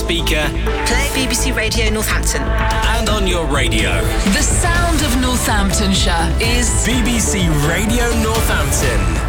speaker. Play BBC Radio Northampton. And on your radio. The sound of Northamptonshire is BBC Radio Northampton.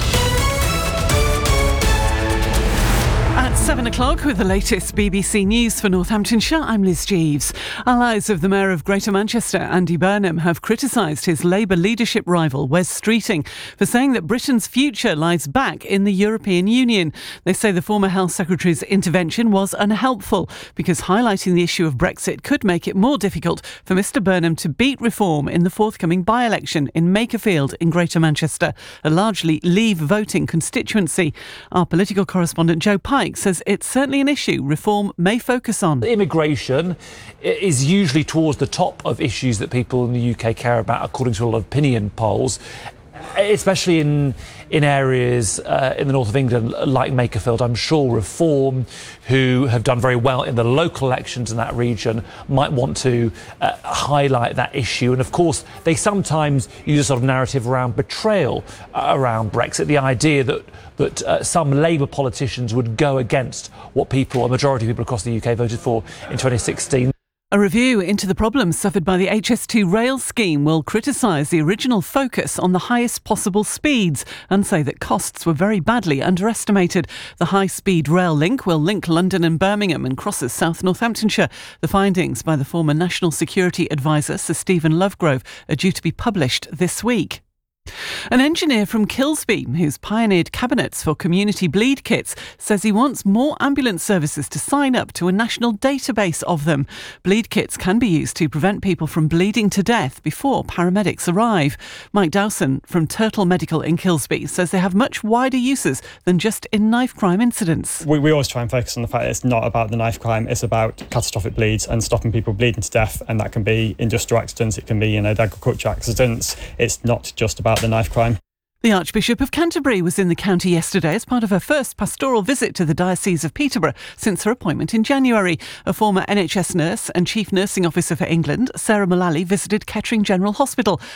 At 7 o'clock with the latest BBC News for Northamptonshire, I'm Liz Jeeves. Allies of the Mayor of Greater Manchester, Andy Burnham, have criticised his Labour leadership rival, Wes Streeting, for saying that Britain's future lies back in the European Union. They say the former Health Secretary's intervention was unhelpful because highlighting the issue of Brexit could make it more difficult for Mr Burnham to beat reform in the forthcoming by-election in Makerfield in Greater Manchester, a largely Leave voting constituency. Our political correspondent Joe Pike says it's certainly an issue reform may focus on. Immigration is usually towards the top of issues that people in the UK care about, according to a lot of opinion polls, especially in areas in the north of England like Makerfield. I'm sure Reform, who have done very well in the local elections in that region, might want to highlight that issue. And of course, they sometimes use a sort of narrative around betrayal around Brexit, the idea that some Labour politicians would go against what a majority of people across the UK voted for in 2016. A review into the problems suffered by the HS2 rail scheme will criticise the original focus on the highest possible speeds and say that costs were very badly underestimated. The high-speed rail link will link London and Birmingham and crosses South Northamptonshire. The findings by the former National Security Advisor, Sir Stephen Lovegrove, are due to be published this week. An engineer from Kilsby, who's pioneered cabinets for community bleed kits, says he wants more ambulance services to sign up to a national database of them. Bleed kits can be used to prevent people from bleeding to death before paramedics arrive. Mike Dowson from Turtle Medical in Kilsby says they have much wider uses than just in knife crime incidents. We always try and focus on the fact that it's not about the knife crime, it's about catastrophic bleeds and stopping people bleeding to death, and that can be industrial accidents, it can be agricultural accidents. It's not just about the knife crime. The Archbishop of Canterbury was in the county yesterday as part of her first pastoral visit to the Diocese of Peterborough since her appointment in January. A former NHS nurse and Chief Nursing Officer for England, Sarah Mullally, visited Kettering General Hospital